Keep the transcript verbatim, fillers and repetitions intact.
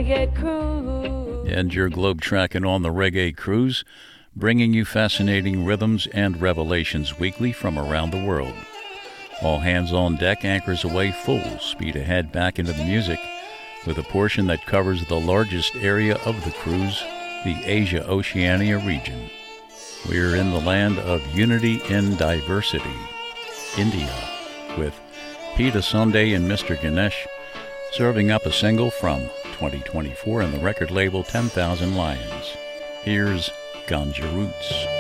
reggae cruise. And you're globe-tracking on the Reggae Cruise, bringing you fascinating rhythms and revelations weekly from around the world. All hands on deck, anchors away, full speed ahead back into the music, with a portion that covers the largest area of the cruise, the Asia-Oceania region. We're in the land of unity in diversity, India, with Peter Sunday and Mister Ganesh serving up a single from twenty twenty-four on the record label ten thousand Lions. Here's Ganja Roots.